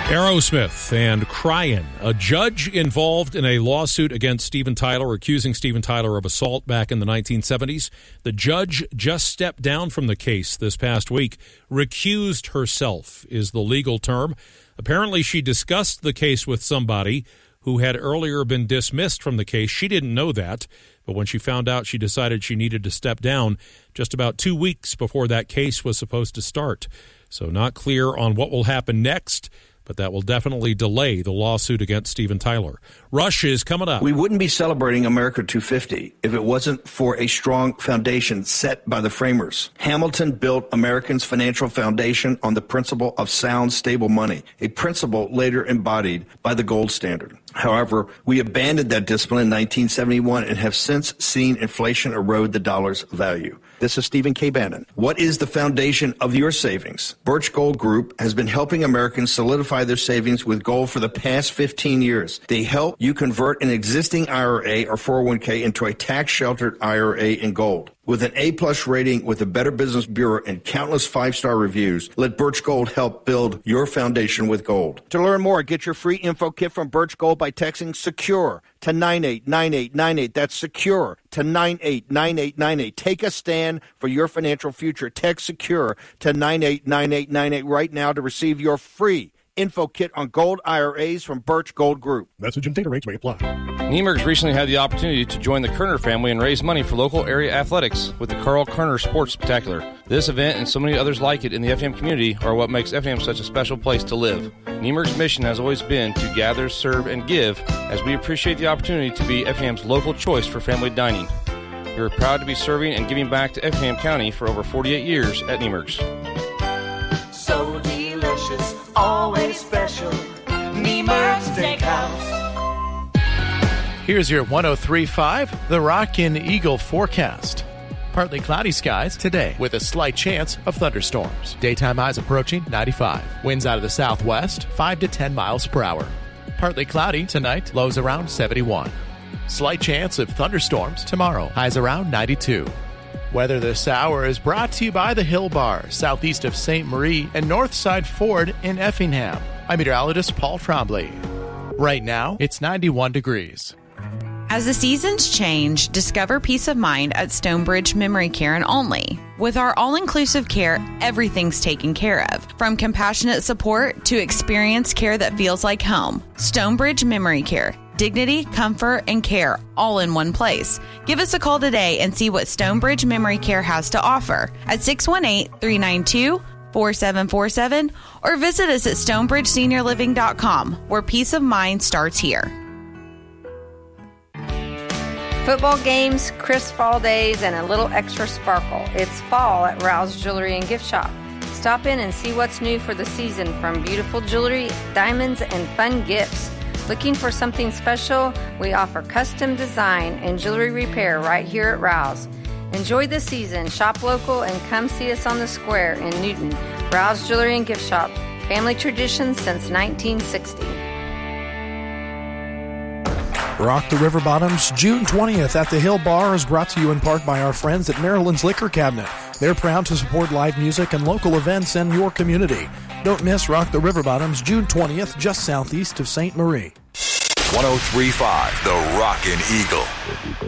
Aerosmith and Cryin'. A judge involved in a lawsuit against Steven Tyler, accusing Steven Tyler of assault back in the 1970s. The judge just stepped down from the case this past week. Recused herself is the legal term. Apparently, she discussed the case with somebody who had earlier been dismissed from the case. She didn't know that, but when she found out, she decided she needed to step down just about 2 weeks before that case was supposed to start. So not clear on what will happen next, but that will definitely delay the lawsuit against Steven Tyler. Rush is coming up. We wouldn't be celebrating America 250 if it wasn't for a strong foundation set by the framers. Hamilton built Americans' financial foundation on the principle of sound, stable money, a principle later embodied by the gold standard. However, we abandoned that discipline in 1971 and have since seen inflation erode the dollar's value. This is Stephen K. Bannon. What is the foundation of your savings? Birch Gold Group has been helping Americans solidify their savings with gold for the past 15 years. They help you convert an existing IRA or 401k into a tax-sheltered IRA in gold. With an A-plus rating with the Better Business Bureau and countless five-star reviews, let Birch Gold help build your foundation with gold. To learn more, get your free info kit from Birch Gold by texting SECURE to 989898. That's SECURE to 989898. Take a stand for your financial future. Text SECURE to 989898 right now to receive your free info kit on gold IRAs from Birch Gold Group. Message and data rates may apply. Niemergs recently had the opportunity to join the Kerner family and raise money for local area athletics with the Carl Kerner Sports Spectacular. This event and so many others like it in the Effingham community are what makes Effingham such a special place to live. Niemergs' mission has always been to gather, serve, and give, as we appreciate the opportunity to be Effingham's local choice for family dining. We are proud to be serving and giving back to Effingham County for over 48 years at Niemergs. So delicious, always special, Niemergs Steakhouse. Here's your 103.5 The Rockin' Eagle forecast. Partly cloudy skies today with a slight chance of thunderstorms. Daytime highs approaching 95. Winds out of the southwest 5 to 10 miles per hour. Partly cloudy tonight, lows around 71. Slight chance of thunderstorms tomorrow, highs around 92. Weather this hour is brought to you by the Hill Bar, southeast of St. Marie and Northside Ford in Effingham. I'm meteorologist Paul Trombley. Right now, it's 91 degrees. As the seasons change, discover peace of mind at Stonebridge Memory Care and Only. With our all-inclusive care, everything's taken care of, from compassionate support to experienced care that feels like home. Stonebridge Memory Care. Dignity, comfort, and care all in one place. Give us a call today and see what Stonebridge Memory Care has to offer at 618-392-4747 or visit us at stonebridgeseniorliving.com, where peace of mind starts here. Football games, crisp fall days, and a little extra sparkle. It's fall at Rouse Jewelry and Gift Shop. Stop in and see what's new for the season, from beautiful jewelry, diamonds, and fun gifts. Looking for something special? We offer custom design and jewelry repair right here at Rouse. Enjoy the season, shop local, and come see us on the square in Newton. Rouse Jewelry and Gift Shop. Family tradition since 1960. Rock the River Bottoms, June 20th at the Hill Bar is brought to you in part by our friends at Maryland's Liquor Cabinet. They're proud to support live music and local events in your community. Don't miss Rock the River Bottoms, June 20th, just southeast of St. Marie. 103.5 The Rockin' Eagle.